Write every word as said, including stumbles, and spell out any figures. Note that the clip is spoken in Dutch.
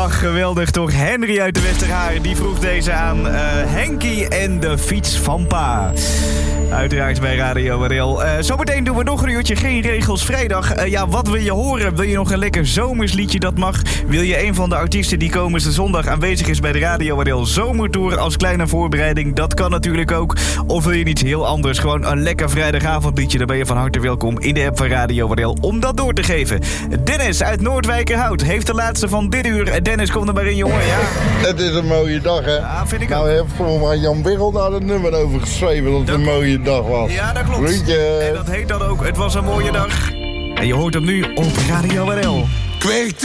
Ach, geweldig toch. Henry uit de Westerhaar, die vroeg deze aan uh, Henkie en de fiets van pa. Uiteraard bij Radio R L. Uh, zometeen doen we nog een uurtje Geen Regels Vrijdag. Uh, ja, wat wil je horen? Wil je nog een lekker zomersliedje? Dat mag. Wil je een van de artiesten die komende zondag aanwezig is bij de Radio R L Zomertour als kleine voorbereiding? Dat kan natuurlijk ook. Of wil je iets heel anders? Gewoon een lekker vrijdagavondliedje. Dan ben je van harte welkom in de app van Radio R L om dat door te geven. Dennis uit Noordwijkerhout heeft de laatste van dit uur. Dennis, kom er maar in, jongen. Ja. Het is een mooie dag, hè? Ja, vind ik nou, ook. heeft voor mij Jan Birrel daar het nummer over geschreven dat het Dat een mooie dag was. Ja, dat klopt. Groetje. En dat heet dan ook Het was een mooie dag. En je hoort hem nu op Radio R L. Kweek